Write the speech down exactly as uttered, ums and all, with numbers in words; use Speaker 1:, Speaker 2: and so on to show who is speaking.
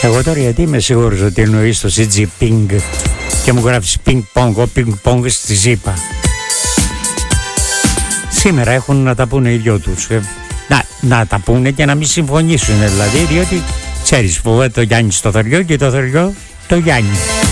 Speaker 1: Εγώ τώρα γιατί είμαι σίγουρος ότι εννοείς το Xi Jinping και μου γράφεις πινκ-πονγκ, ο πινκ-πονγκ στη ΖΥΠΑ. Σήμερα έχουν να τα πούνε οι δυο τους. Να, να τα πούνε και να μην συμφωνήσουν δηλαδή, διότι ξέρεις, φοβάται το Γιάννη στο θεριό και το θεριό το Γιάννη.